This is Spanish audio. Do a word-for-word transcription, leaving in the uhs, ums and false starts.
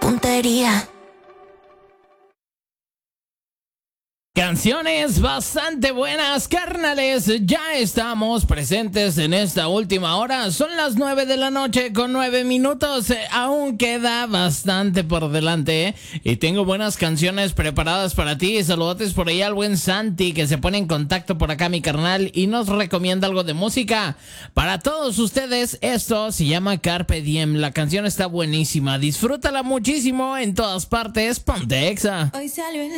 puntería. Canciones bastante buenas, carnales. Ya estamos presentes en esta última hora. Son las nueve de la noche con nueve minutos. Eh, aún queda bastante por delante, ¿eh? Y tengo buenas canciones preparadas para ti. Saludotes por ahí al buen Santi, que se pone en contacto por acá, mi carnal, y nos recomienda algo de música. Para todos ustedes, esto se llama Carpe Diem. La canción está buenísima. Disfrútala muchísimo en todas partes. Ponte Exa. Hoy salió el